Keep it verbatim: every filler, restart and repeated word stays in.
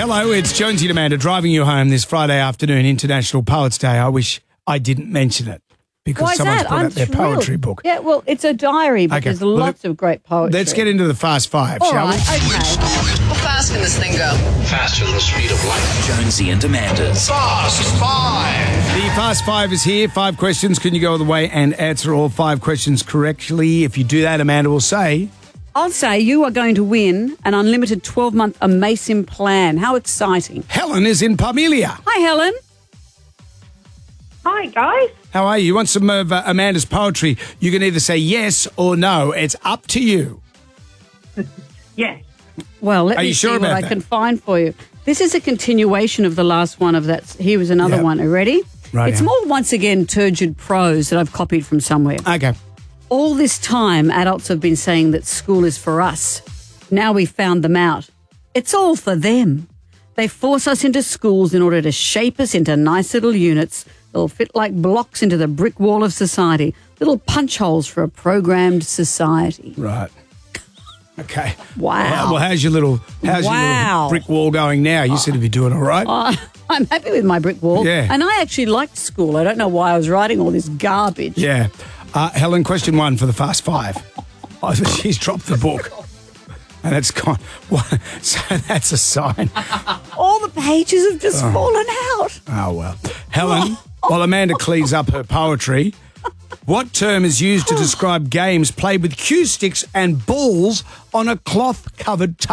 Hello, it's Jonesy and Amanda driving you home this Friday afternoon, International Poets Day. I wish I didn't mention it because Why is someone's that? put I'm out their thrilled. poetry book. Yeah, well, it's a diary, but Okay, there's well, lots of great poetry. Let's get into the Fast Five, All shall right, we? okay. How fast can this thing go? Faster than the speed of light. Jonesy and Amanda's Fast Five. The Fast Five is here. Five questions. Can you go all the way and answer all five questions correctly? If you do that, Amanda will say... I'll say you are going to win an unlimited twelve-month Amasim plan. How exciting. Helen is in Parmelia. Hi, Helen. Hi, guys. How are you? You want some of uh, Amanda's poetry? You can either say yes or no. It's up to you. Yes. Well, let Are me you see sure what about I that? can find for you. This is a continuation of the last one of that. Here was another Yep. one. Are you ready? Right, It's yeah. more, once again, turgid prose that I've copied from somewhere. Okay. All this time, adults have been saying that school is for us. Now we found them out. It's all for them. They force us into schools in order to shape us into nice little units that'll fit like blocks into the brick wall of society, little punch holes for a programmed society. Right. Okay. Wow. Well, well, how's your little how's your Wow. little brick wall going now? You seem to be doing all right. Uh, I'm happy with my brick wall. Yeah. And I actually liked school. I don't know why I was writing all this garbage. Yeah. Uh, Helen, question one for the Fast Five. Oh, she's dropped the book. And it's gone. What? So that's a sign. All the pages have just fallen out. Oh, well. Helen, while Amanda cleans up her poetry, what term is used to describe games played with cue sticks and balls on a cloth-covered table?